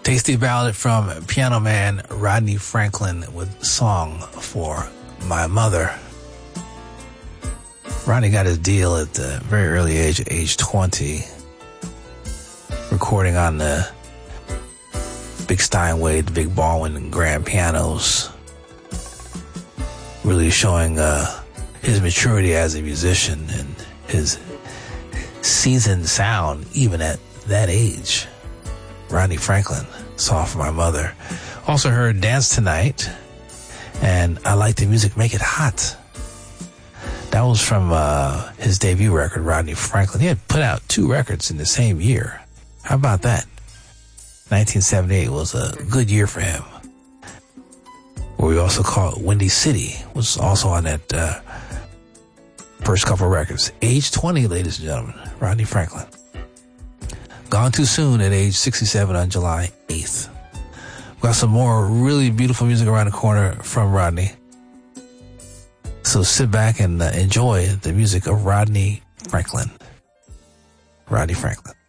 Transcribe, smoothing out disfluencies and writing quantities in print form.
Tasty ballad from piano man Rodney Franklin with Song for My Mother. Rodney got his deal at the very early age 20, recording on the big Steinway, the big Baldwin and grand pianos, really showing his maturity as a musician and his seasoned sound even at that age. Rodney Franklin, Song for My Mother. Also heard Dance Tonight and I Like the Music, Make It Hot. That was from his debut record, Rodney Franklin. He had put out 2 records in the same year. How about that? 1978 was a good year for him. What we also call it Windy City was also on that first couple of records. Age 20, ladies and gentlemen, Rodney Franklin. Gone too soon at age 67 on July 8th. We've got some more really beautiful music around the corner from Rodney. So sit back and enjoy the music of Rodney Franklin. Rodney Franklin.